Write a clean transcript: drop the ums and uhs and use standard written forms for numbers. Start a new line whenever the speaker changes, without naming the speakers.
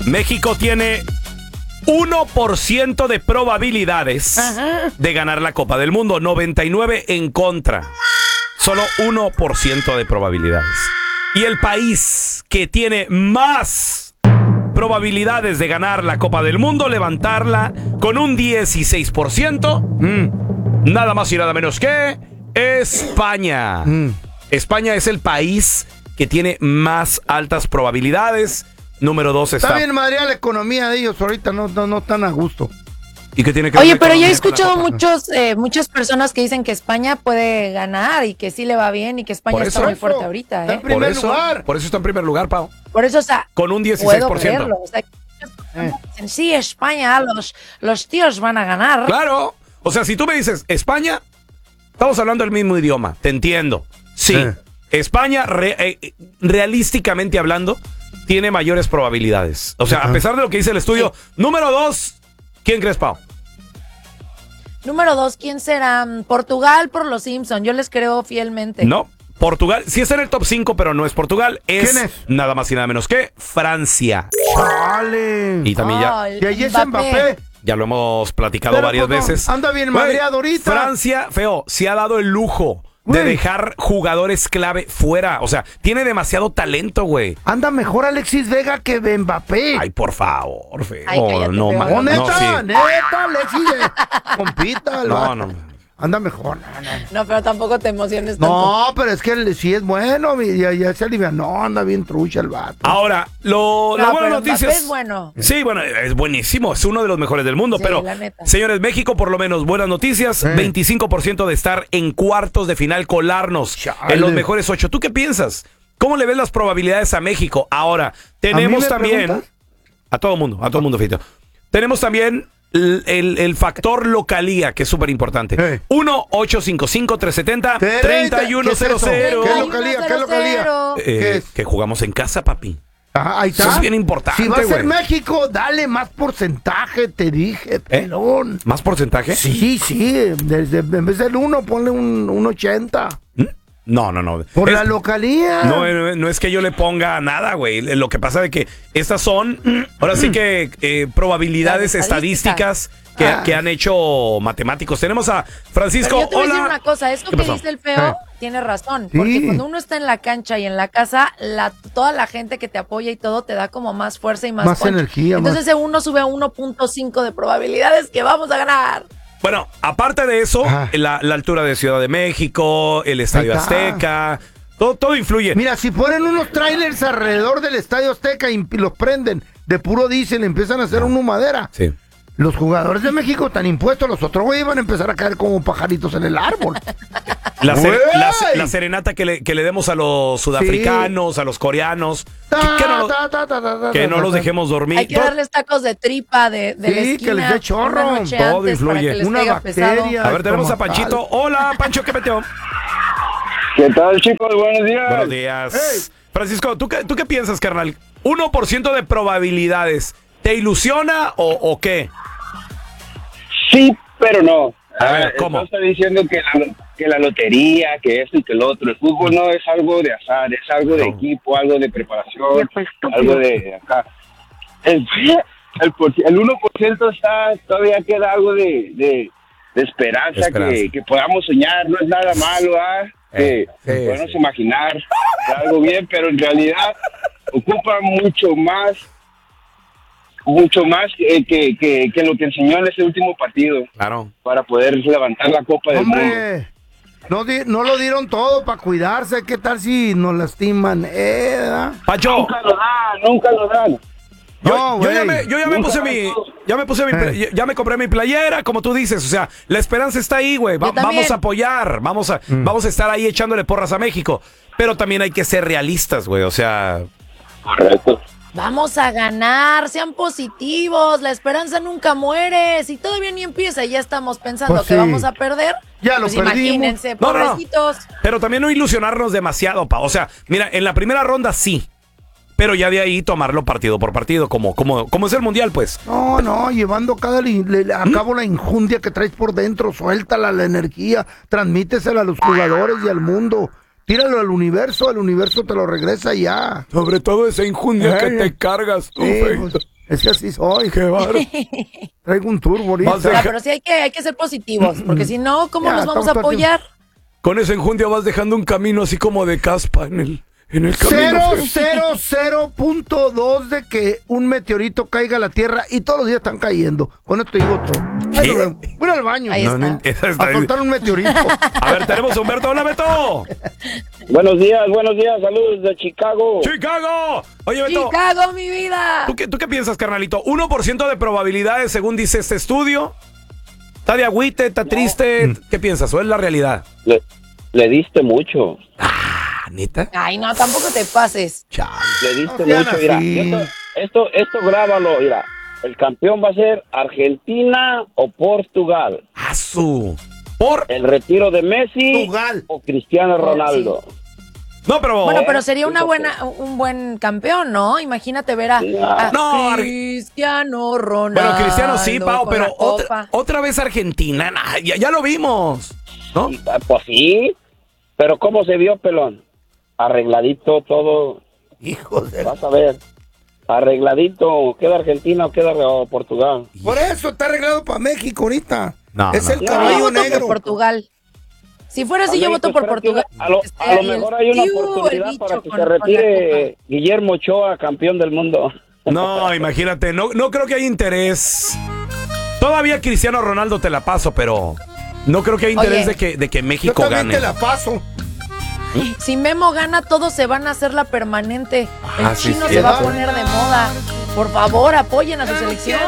México tiene 1% de probabilidades de ganar la Copa del Mundo, 99 en contra. Solo 1% de probabilidades. Y el país que tiene más probabilidades de ganar la Copa del Mundo, levantarla con un 16%, nada más y nada menos que España. España es el país que tiene más altas probabilidades. Número 2 está...
Está bien madreada la economía de ellos ahorita, no están a gusto.
¿Y qué tiene que
Oye, pero yo he escuchado muchas personas que dicen que España puede ganar y que sí le va bien y que España está muy fuerte ahorita,
Está en primer lugar.
Por eso está en primer lugar, Pau.
Por eso, o sea,
con un 16%.
Puedo creerlo. O sea, dicen, sí, España, los tíos van a ganar.
Claro. O sea, si tú me dices, España, estamos hablando el mismo idioma, te entiendo. Sí. España, realísticamente hablando, tiene mayores probabilidades. O sea, a pesar de lo que dice el estudio. Número 2, ¿quién crees, Pau?
Número 2, ¿quién será? Portugal por los Simpsons. Yo les creo fielmente.
No, Portugal, sí está en el top 5, pero no es Portugal. ¿Quién es? Nada más y nada menos que Francia.
¡Chale!
Y también
y ahí es Mbappé.
Ya lo hemos platicado varias veces.
Anda bien madreado ahorita.
Francia, feo, se ha dado el lujo de dejar jugadores clave fuera. O sea, tiene demasiado talento, güey.
Anda mejor Alexis Vega que Mbappé.
Ay, por favor, feo.
Ay, cállate,
no,
feo.
man,
neta,
no, sí.
Alexis. Compita.
No.
Anda mejor.
No, pero tampoco te emociones tanto.
No, pero es que sí es bueno. Ya se alivia. No, anda bien trucha el vato.
Ahora, la buena noticia
es bueno.
Sí, bueno, es buenísimo. Es uno de los mejores del mundo.
Sí,
pero, señores, México, por lo menos, buenas noticias. 25% de estar en cuartos de final, colarnos en los mejores 8. ¿Tú qué piensas? ¿Cómo le ves las probabilidades a México? Ahora, tenemos también...
preguntas?
A todo mundo, Fito. Tenemos también... El factor localía, que es súper importante. 1-855-370-3100.
¿Qué localía?
Que jugamos en casa, papi.
Ahí está.
Eso es bien importante.
Si va a ser México, dale más porcentaje, te dije, pelón.
¿Más porcentaje?
Sí. En vez del 1, ponle un 80.
No.
Por la localía.
No es que yo le ponga nada, güey. Lo que pasa es que estas son, ahora sí que probabilidades estadísticas que han hecho matemáticos. Tenemos a Francisco.
Pero yo te voy a decir una cosa, eso que dice el feo tiene razón, porque cuando uno está en la cancha y en la casa, toda la gente que te apoya y todo te da como más fuerza y más
energía.
Entonces uno sube a 1.5 de probabilidades que vamos a ganar.
Bueno, aparte de eso, la altura de Ciudad de México, el Estadio Azteca, todo influye.
Mira, si ponen unos trailers alrededor del Estadio Azteca y los prenden de puro diésel, empiezan a hacer una madera.
Sí.
Los jugadores de México están impuestos, los otros güeyes van a empezar a caer como pajaritos en el árbol.
La serenata que le demos a los sudafricanos, a los coreanos, que no los dejemos dormir.
Hay que darles tacos de tripa de la esquina.
Que les dé chorro.
Todo influye.
Una bacteria.
A ver, tenemos a Panchito. Hola, Pancho, ¿qué metió?
¿Qué tal, chicos? Buenos días.
Buenos días. Francisco, ¿tú qué piensas, carnal? 1% de probabilidades. ¿Te ilusiona o qué?
Sí, pero no.
A ver, ¿cómo?
Está diciendo que la lotería, que esto y que lo otro. El fútbol no es algo de azar, es algo de equipo, algo de preparación, algo de acá. El 1% todavía queda algo de esperanza. Que podamos soñar, no es nada malo, podemos imaginar algo bien, pero en realidad ocupa mucho más que lo que enseñó en ese último partido.
Claro.
Para poder levantar la Copa del Mundo.
No lo dieron todo para cuidarse. ¿Qué tal si nos lastiman?
Pacho.
Nunca lo dan.
Ya me compré mi playera, como tú dices. O sea, la esperanza está ahí, güey. Vamos a apoyar. Vamos a estar ahí echándole porras a México. Pero también hay que ser realistas, güey. O sea...
Correcto.
Vamos a ganar, sean positivos, la esperanza nunca muere. Si todavía ni empieza y ya estamos pensando que vamos a perder,
ya lo perdimos.
Imagínense, pobrecitos.
Pero también no ilusionarnos demasiado, pa. O sea, mira, en la primera ronda sí, pero ya de ahí tomarlo partido por partido, como es el Mundial, pues.
No, llevando a cabo la injundia que traes por dentro, suéltala la energía, transmítesela a los jugadores y al mundo. Tíralo al universo te lo regresa ya.
Sobre todo esa injundia que te cargas tú,
pues, Es que así soy.
Qué bárbaro.
Traigo un turbo ahorita.
Pero sí hay que ser positivos, porque si no, ¿cómo nos vamos a apoyar?
Con esa enjundia vas dejando un camino así como de caspa en el camino.
0.2 de que un meteorito caiga a la Tierra y todos los días están cayendo. Con esto digo todo. Voy al baño.
Ahí está.
A soltar un meteorito.
A ver, tenemos a Humberto. ¡Hola, Beto!
Buenos días, saludos de Chicago.
¡Chicago! Oye, Beto.
¡Chicago, mi vida!
¿Tú qué piensas, carnalito? 1% de probabilidades, según dice este estudio. ¿Está de agüite? ¿Está triste? ¿Qué piensas? ¿O es la realidad?
Le diste mucho.
¿Neta?
Ay, no, tampoco te pases.
Le diste mucho, mira. Esto grábalo, mira. El campeón va a ser Argentina o Portugal.
¿Por?
El retiro de Messi
Portugal
o Cristiano Ronaldo.
Sí.
No, pero...
Bueno, pero sería un buen campeón, ¿no? Imagínate ver a Cristiano Ronaldo.
Bueno, Cristiano sí, Pau, pero otra vez Argentina. Ya lo vimos, ¿no?
Pues sí, pero ¿cómo se vio, pelón? Arregladito todo.
Hijo de...
Vas a ver. Arregladito. ¿Queda Argentina o queda Portugal?
Por eso está arreglado para México ahorita.
Es
el
Yo
caballo
voto
negro.
por Portugal. Si fuera así, yo voto por Portugal.
A lo mejor hay una oportunidad para que se retire Guillermo Ochoa, campeón del mundo.
No, imagínate, no creo que haya interés. Todavía Cristiano Ronaldo te la paso, pero no creo que haya interés de que México
yo también
gane.
te la paso.
Si Memo gana, todos se van a hacer la permanente. El
sí,
chino
sí,
se va a
¿no?
poner de moda. Por favor, apoyen a su selección.